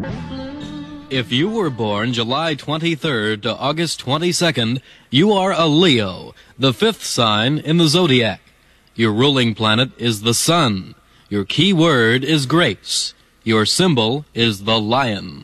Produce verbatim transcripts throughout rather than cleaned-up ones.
If you were born July twenty-third to August twenty-second, you are a Leo, the fifth sign in the zodiac. Your ruling planet is the sun. Your key word is grace. Your symbol is the lion.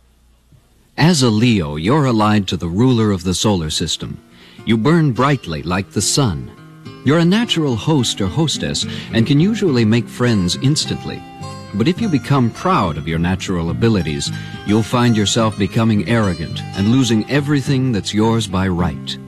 As a Leo, you're allied to the ruler of the solar system. You burn brightly like the sun. You're a natural host or hostess and can usually make friends instantly. But if you become proud of your natural abilities, you'll find yourself becoming arrogant and losing everything that's yours by right.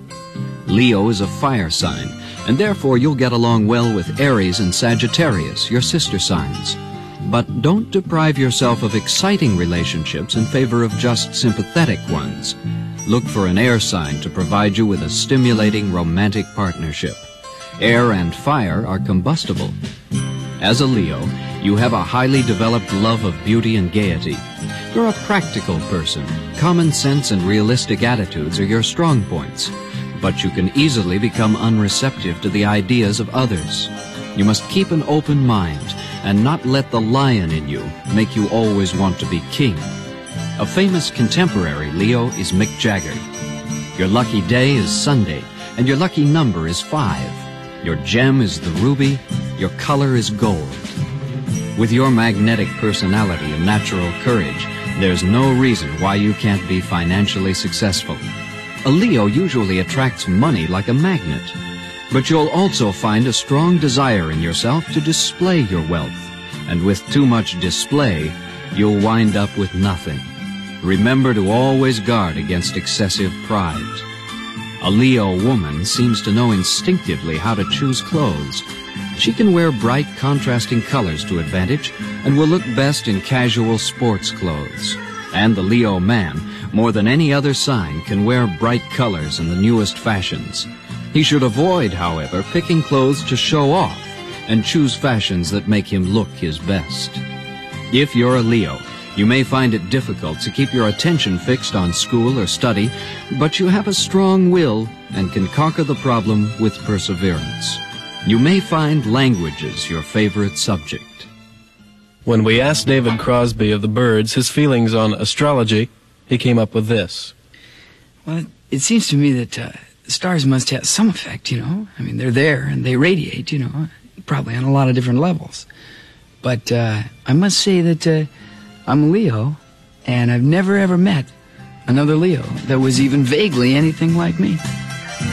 Leo is a fire sign, and therefore you'll get along well with Aries and Sagittarius, your sister signs. But don't deprive yourself of exciting relationships in favor of just sympathetic ones. Look for an air sign to provide you with a stimulating romantic partnership. Air and fire are combustible. As a Leo, you have a highly developed love of beauty and gaiety. You're a practical person. Common sense and realistic attitudes are your strong points. But you can easily become unreceptive to the ideas of others. You must keep an open mind and not let the lion in you make you always want to be king. A famous contemporary Leo is Mick Jagger. Your lucky day is Sunday, and your lucky number is five. Your gem is the ruby. Your color is gold. With your magnetic personality and natural courage, there's no reason why you can't be financially successful. A Leo usually attracts money like a magnet, but you'll also find a strong desire in yourself to display your wealth, and with too much display, you'll wind up with nothing. Remember to always guard against excessive pride. A Leo woman seems to know instinctively how to choose clothes. She can wear bright, contrasting colors to advantage and will look best in casual sports clothes. And the Leo man, more than any other sign, can wear bright colors and the newest fashions. He should avoid, however, picking clothes to show off and choose fashions that make him look his best. If you're a Leo, you may find it difficult to keep your attention fixed on school or study, but you have a strong will and can conquer the problem with perseverance. You may find languages your favorite subject. When we asked David Crosby of the Byrds his feelings on astrology, he came up with this. Well, it seems to me that uh, the stars must have some effect, you know. I mean, they're there and they radiate, you know, probably on a lot of different levels. But uh, I must say that uh, I'm a Leo, and I've never ever met another Leo that was even vaguely anything like me.